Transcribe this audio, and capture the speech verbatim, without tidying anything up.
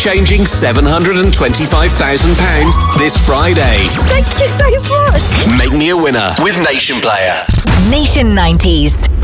life-changing seven hundred twenty-five thousand pounds this Friday. Thank you so much. Make me a winner with Nation Player. Nation nineties.